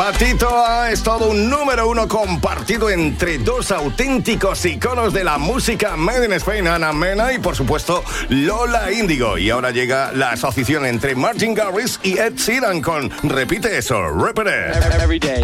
Tito es todo un número uno compartido entre dos auténticos iconos de la música Made in Spain, Ana Mena y por supuesto Lola Índigo. Y ahora llega la asociación entre Martin Garrix y Ed Sheeran con Repite eso, Repeat It. Every day.